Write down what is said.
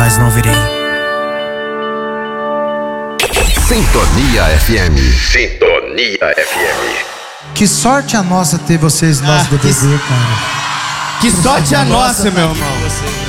mais não virei. Sintonia FM. Sintonia FM. Que sorte a nossa ter vocês no nosso DDD, cara. Que sorte a nossa, meu irmão.